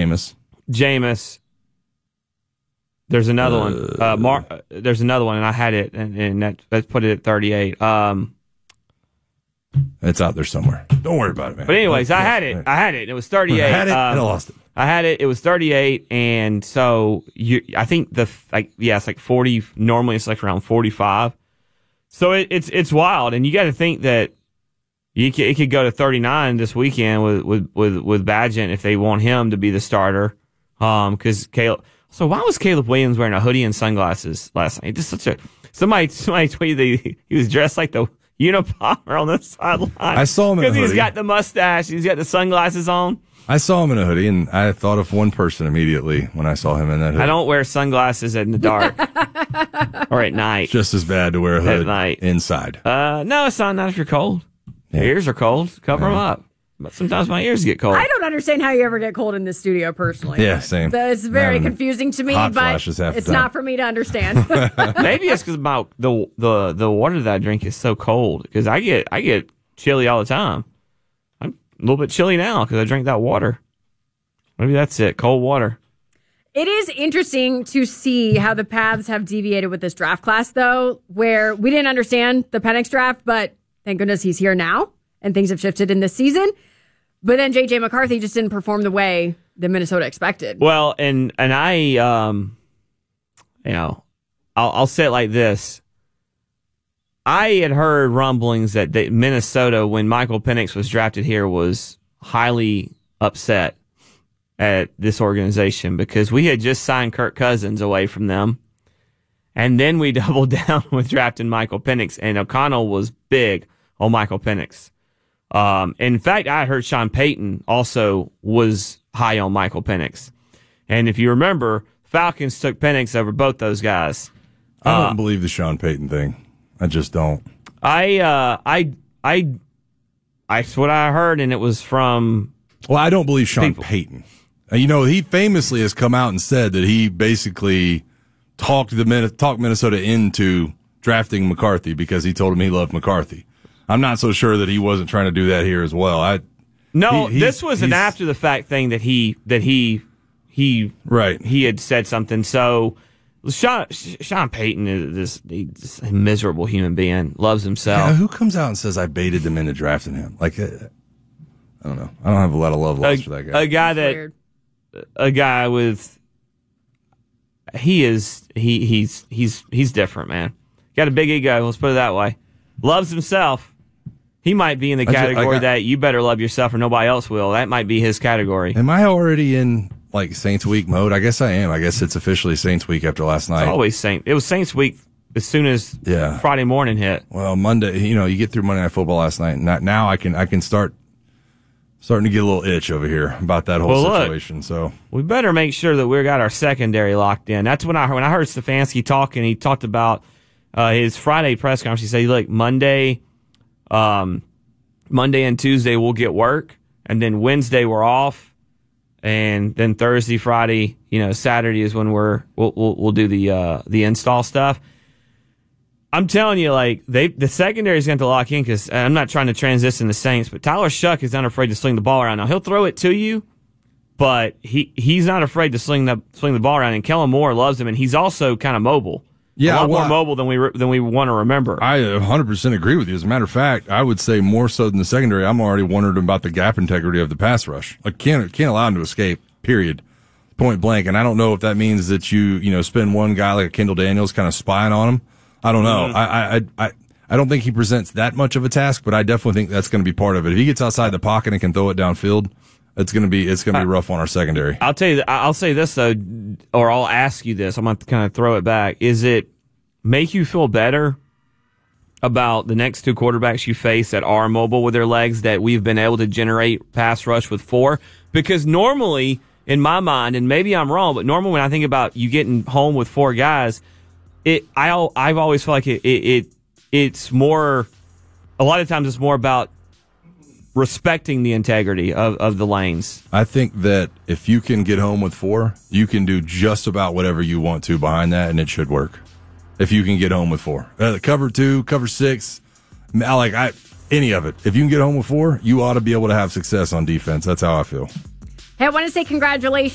Jameis. There's another one. There's another one, and I had it, and let's put it at 38. It's out there somewhere. Don't worry about it, man. But anyways, I had it. It was 38. I had it, and I lost it. I had it. It was 38, and so I think it's like 40. Normally, it's like around 45. So it's wild, and you got to think that it could go to 39 this weekend with Bagent if they want him to be the starter. Because Caleb. So why was Caleb Williams wearing a hoodie and sunglasses last night? Just somebody tweeted that he was dressed like the Unabomber on the sideline. I saw him in a hoodie. Because he's got the mustache, he's got the sunglasses on. I saw him in a hoodie, and I thought of one person immediately when I saw him in that hoodie. I don't wear sunglasses in the dark or at night. It's just as bad to wear a hood at night. Inside. No, it's not if you're cold. Your ears are cold. Cover them up. But sometimes my ears get cold. I don't understand how you ever get cold in this studio, personally. Yeah, same. It's very confusing to me, but it's not for me to understand. Maybe it's because the water that I drink is so cold. Because I get chilly all the time. I'm a little bit chilly now because I drink that water. Maybe that's it. Cold water. It is interesting to see how the paths have deviated with this draft class, though, where we didn't understand the Penix draft, but thank goodness he's here now, and things have shifted in this season. But then J.J. McCarthy just didn't perform the way that Minnesota expected. Well, and I, I'll say it like this. I had heard rumblings that Minnesota, when Michael Penix was drafted here, was highly upset at this organization because we had just signed Kirk Cousins away from them. And then we doubled down with drafting Michael Penix, and O'Connell was big on Michael Penix. In fact, I heard Sean Payton also was high on Michael Penix. And if you remember, Falcons took Penix over both those guys. I don't believe the Sean Payton thing. I just don't. That's what I heard, and it was from. Well, I don't believe Sean Payton. He famously has come out and said that he basically talked Minnesota into drafting McCarthy because he told him he loved McCarthy. I'm not so sure that he wasn't trying to do that here as well. This was an after the fact thing that he had said something. So Sean Payton is this miserable human being, loves himself. Yeah, who comes out and says I baited them into drafting him? Like, I don't know. I don't have a lot of love lost for that guy. He's different, man. Got a big ego. Let's put it that way. Loves himself. He might be in the category that you better love yourself or nobody else will. That might be his category. Am I already in like Saints Week mode? I guess I am. I guess it's officially Saints Week after last night. It's always Saints. It was Saints Week as soon as Friday morning hit. Well, Monday, you get through Monday Night Football last night, and now I can starting to get a little itch over here about that whole situation. So we better make sure that we got our secondary locked in. That's when I heard Stefanski talking. He talked about his Friday press conference. He said, "Look, Monday and Tuesday we'll get work, and then Wednesday we're off, and then Thursday, Friday, Saturday is when we'll do the install stuff." I'm telling you, the secondary is going to lock in because I'm not trying to transition the Saints, but Tyler Shuck is unafraid to sling the ball around. Now he'll throw it to you, but he's not afraid to sling the ball around. And Kellen Moore loves him, and he's also kind of mobile. Yeah, a lot more mobile than we want to remember. I 100% agree with you. As a matter of fact, I would say more so than the secondary. I'm already wondering about the gap integrity of the pass rush. Can't allow him to escape. Period. Point blank. And I don't know if that means that you spend one guy like a Kendall Daniels kind of spying on him. I don't know. I don't think he presents that much of a task, but I definitely think that's going to be part of it. If he gets outside the pocket and can throw it downfield, it's going to be rough on our secondary. I'll tell you. I'll say this though, or I'll ask you this. I'm going to kind of throw it back. Is it make you feel better about the next two quarterbacks you face that are mobile with their legs that we've been able to generate pass rush with four? Because normally, in my mind, and maybe I'm wrong, but normally when I think about you getting home with four guys, I've always felt like it's more. A lot of times, it's more about respecting the integrity of the lanes. I think that if you can get home with four, you can do just about whatever you want to behind that, and it should work. If you can get home with four, cover 2, cover 6, any of it. If you can get home with four, you ought to be able to have success on defense. That's how I feel. Hey, I want to say congratulations.